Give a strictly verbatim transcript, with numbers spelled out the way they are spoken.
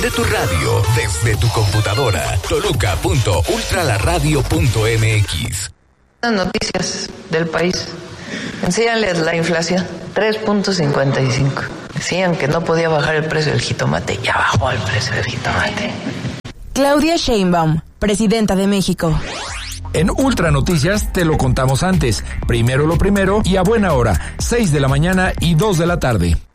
De tu radio, desde tu computadora, toluca punto ultralaradio punto m x. Las noticias del país. Enséñales la inflación, tres punto cincuenta y cinco. Decían que no podía bajar el precio del jitomate, ya bajó el precio del jitomate. Claudia Sheinbaum, presidenta de México. En Ultra Noticias te lo contamos antes. Primero lo primero y a buena hora, seis de la mañana y dos de la tarde.